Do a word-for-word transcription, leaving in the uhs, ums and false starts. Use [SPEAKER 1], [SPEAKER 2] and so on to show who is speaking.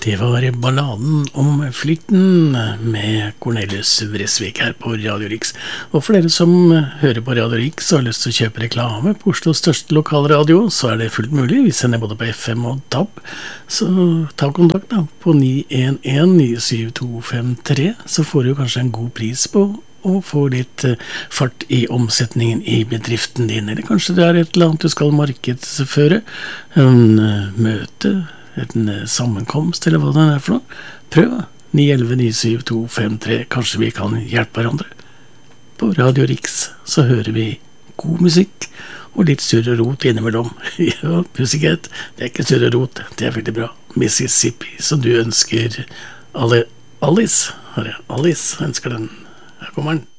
[SPEAKER 1] Det var balladen om flykten med Cornelis Vreeswijk her på Radio Riks. Og for dere som hører på Radio Riks og har lyst til å kjøpe reklame på Oslos største lokalradio, så er det fullt mulig. Vi sender både på F M og D A B. Så ta kontakt da på ni en en ni syv to fem tre, så får du kanskje en god pris på og få litt fart i omsetningen i bedriften din. Eller kanskje det er et eller annet du skal markedsføre, en møte, en sammenkomst, eller hva det er for noe. Prøv da, ni en en ni syv to fem tre, kanskje vi kan hjelpe hverandre. På Radio Riks så hører vi god musikk, og litt surr og rot innimellom. Ja, musikket, det er ikke surr og rot, det er veldig bra. Mississippi, som du ønsker alle, Alice, Alice ønsker den. Her kommer den.